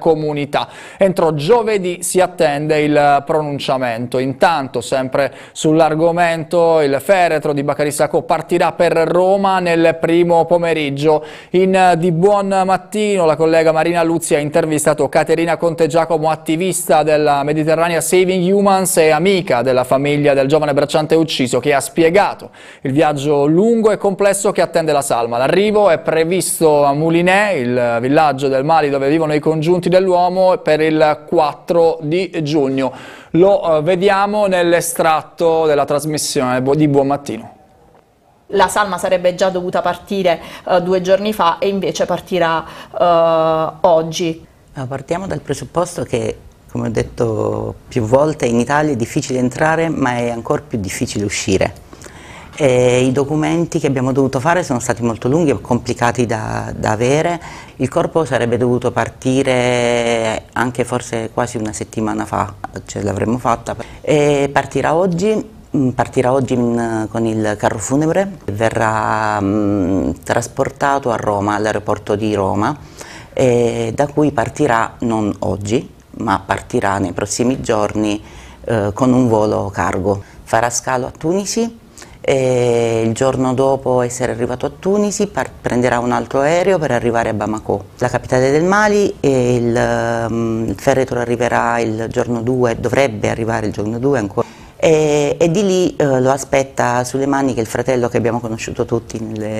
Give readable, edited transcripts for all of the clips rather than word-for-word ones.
comunità. Entro giovedì si attende il pronunciamento. Intanto, sempre sull'argomento, il feretro di Baccarì Sacco partirà per Roma nel primo pomeriggio. Di buon mattino la collega Marina Luzzi ha intervistato Caterina Contegiacomo, attivista della Mediterranea Saving Humans e amica della famiglia del giovane bracciante ucciso, che ha spiegato il viaggio lungo e complesso che attende la salma. L'arrivo è previsto a Moulinet, il villaggio del Mali dove vivono i congiunti dell'uomo, per il 4 di giugno. Lo vediamo nell'estratto della trasmissione di Buon Mattino. La salma sarebbe già dovuta partire 2 giorni fa e invece partirà oggi. Partiamo dal presupposto che, come ho detto più volte, in Italia è difficile entrare ma è ancora più difficile uscire. I documenti che abbiamo dovuto fare sono stati molto lunghi e complicati da avere. Il corpo sarebbe dovuto partire anche forse quasi una settimana fa, ce l'avremmo fatta. Partirà oggi con il carro funebre, verrà trasportato a Roma, all'aeroporto di Roma, da cui partirà non oggi, ma partirà nei prossimi giorni con un volo cargo. Farà scalo a Tunisi e il giorno dopo essere arrivato a Tunisi prenderà un altro aereo per arrivare a Bamako, la capitale del Mali, e il feretro arriverà il giorno 2, dovrebbe arrivare il giorno 2 ancora. E di lì lo aspetta Suleimani, che è il fratello che abbiamo conosciuto tutti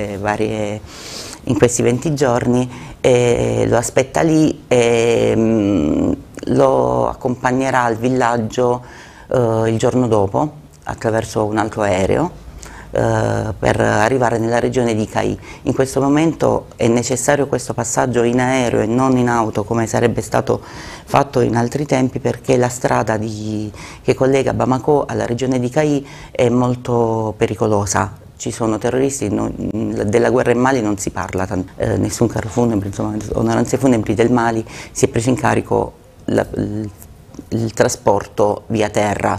in questi 20 giorni, lo aspetta lì e lo accompagnerà al villaggio il giorno dopo attraverso un altro aereo per arrivare nella regione di Caì. In questo momento è necessario questo passaggio in aereo e non in auto come sarebbe stato fatto in altri tempi, perché la strada che collega Bamako alla regione di Caì è molto pericolosa. Ci sono terroristi, della guerra in Mali non si parla, nessun carro funebre, insomma, onoranze funebri del Mali si è preso in carico il trasporto via terra.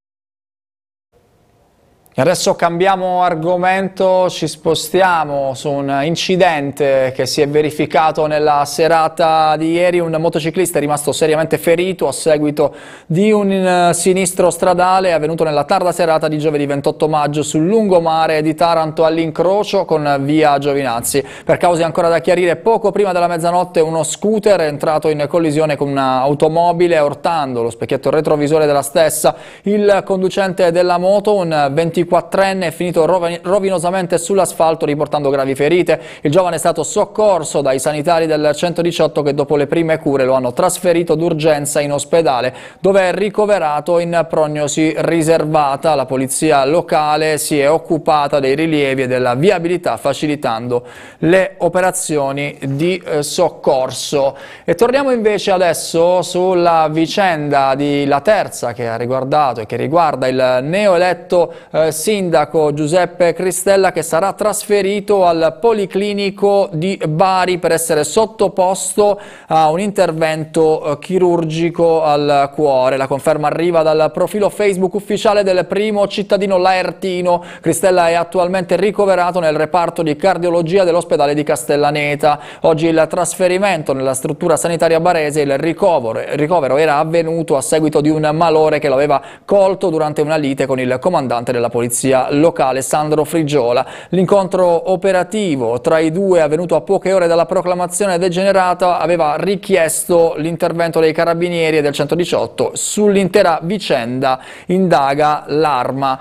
Adesso cambiamo argomento, ci spostiamo su un incidente che si è verificato nella serata di ieri. Un motociclista è rimasto seriamente ferito a seguito di un sinistro stradale avvenuto nella tarda serata di giovedì 28 maggio sul lungomare di Taranto, all'incrocio con via Giovinazzi. Per cause ancora da chiarire, poco prima della mezzanotte uno scooter è entrato in collisione con un'automobile, urtando lo specchietto retrovisore della stessa. Il conducente della moto, un 24enne, è finito rovinosamente sull'asfalto, riportando gravi ferite. Il giovane è stato soccorso dai sanitari del 118 che dopo le prime cure lo hanno trasferito d'urgenza in ospedale, dove è ricoverato in prognosi riservata. La polizia locale si è occupata dei rilievi e della viabilità, facilitando le operazioni di soccorso. E torniamo invece adesso sulla vicenda la terza che ha riguardato e che riguarda il neoeletto sindaco Giuseppe Cristella, che sarà trasferito al Policlinico di Bari per essere sottoposto a un intervento chirurgico al cuore. La conferma arriva dal profilo Facebook ufficiale del primo cittadino laertino. Cristella è attualmente ricoverato nel reparto di cardiologia dell'ospedale di Castellaneta. Oggi il trasferimento nella struttura sanitaria barese, il ricovero era avvenuto a seguito di un malore che lo aveva colto durante una lite con il comandante della polizia locale, Sandro Frigiola. L'incontro operativo tra i due, avvenuto a poche ore dalla proclamazione degenerata, aveva richiesto l'intervento dei carabinieri e del 118. Sull'intera vicenda indaga l'Arma.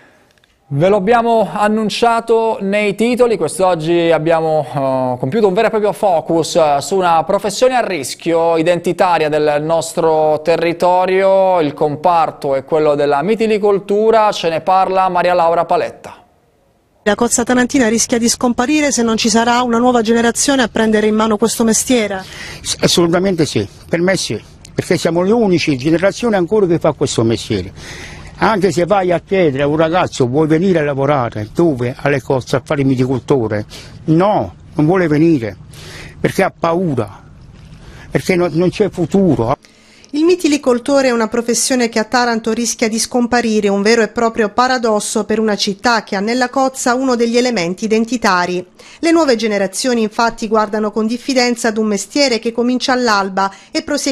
Ve lo abbiamo annunciato nei titoli, quest'oggi abbiamo compiuto un vero e proprio focus su una professione a rischio identitaria del nostro territorio. Il comparto è quello della mitilicoltura, ce ne parla Maria Laura Paletta. La cozza tarantina rischia di scomparire se non ci sarà una nuova generazione a prendere in mano questo mestiere? Assolutamente sì, per me sì, perché siamo le unici generazioni ancora che fa questo mestiere. Anche se vai a chiedere a un ragazzo vuoi venire a lavorare, dove? Alle cozze a fare il miticoltore? No, non vuole venire, perché ha paura, perché non c'è futuro. Il vitilicoltore è una professione che a Taranto rischia di scomparire, un vero e proprio paradosso per una città che ha nella cozza uno degli elementi identitari. Le nuove generazioni infatti guardano con diffidenza ad un mestiere che comincia all'alba e prosegue